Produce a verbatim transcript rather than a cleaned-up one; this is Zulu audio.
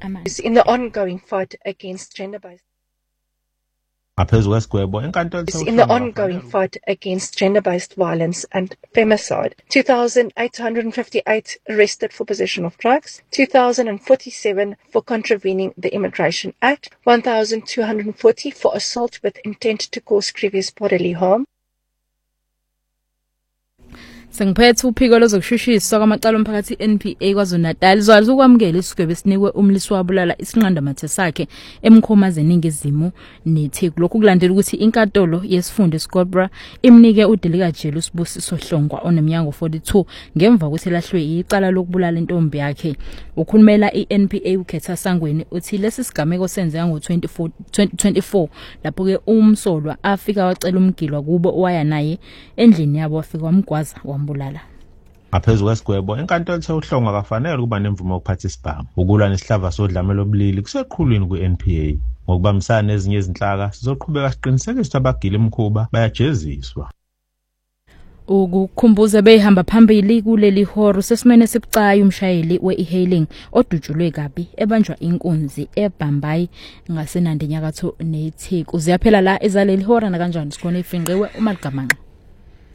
amazwi. In the ongoing fight against gender-based in the ongoing fight against gender-based violence and femicide, two thousand eight hundred fifty-eight arrested for possession of drugs, two thousand forty-seven for contravening the Immigration Act, one thousand two hundred forty for assault with intent to cause grievous bodily harm. Sengiphethe uphiko lozokushushiswa kwamacala omphakathi N P A KwaZulu-Natal zwazi ukwamukela isigwebo esinikwe umlisi wabulala isiqindandamathe sakhe emkhomazeni ningizimu neTheku. Lokhu kulandela ukuthi inkantolo yesifunda eScobra imnike uDelika Jele uSibusiso Hlongwa oneminyaka forty-two ngemva kokuthi lahlwe icala lokubulala intombi yakhe. Ukhulumela iN P A uKhetha Sangweni uthi lesi sigameko senzeka ngo twenty twenty-four lapho ke umsolwa afika wacela umgilwa kubo owaya naye endlini yabo wafika wamgwaza wambulala. Ngaphezu kwesigwebo inkantolo ithe uHlongwa akafanele kuba nemvumo yokuphatha isibhamu ukulwa nesihlava sodlame lobulili kuseqhulwini kweN P A. Ngokubambisana nezinye izinhlaka sizoqhubeka siqinisekisa ukuthi abagili imkhuba bayajeziswa. Ukukhumbuza behamba phambili kuleli horo sesimene sibucayi umshayeli we-e-hailing odutshulwe kabi ebanjwa inkunzi eBhambayi ngasenandi nyakatho neTheku. Ziyaphela la ezaleli hora na kanjani sikhona ifinqiwe uMaligamanqa.